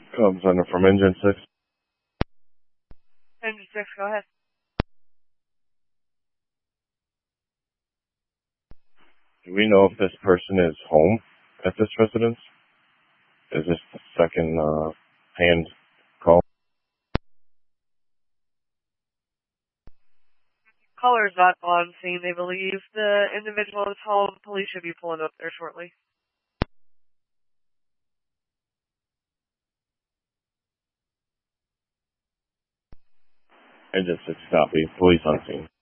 Comes under from Engine 6. Engine 6, go ahead. Do we know if this person is home at this residence? Is this the second hand call? Caller is not on scene. They believe the individual is home. Police should be pulling up there shortly. Engine 6 copy. Police on scene.